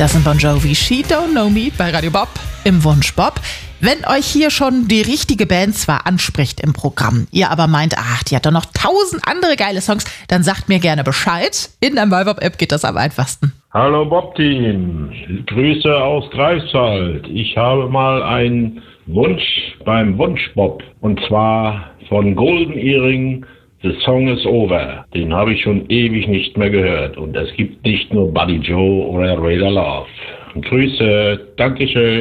Das sind Bon Jovi, She Don't Know Me bei Radio Bob im Wunsch Bob. Wenn euch hier schon die richtige Band zwar anspricht im Programm, ihr aber meint, ach, die hat doch noch 1000 andere geile Songs, dann sagt mir gerne Bescheid. In der MyBob-App geht das am einfachsten. Hallo Bob-Team, Grüße aus Greifswald. Ich habe mal einen Wunsch beim Wunsch Bob und zwar von Golden Earring, The Song is Over. Den habe ich schon ewig nicht mehr gehört und es gibt nicht nur Buddy Joe oder Radar Love. Grüße, Dankeschön.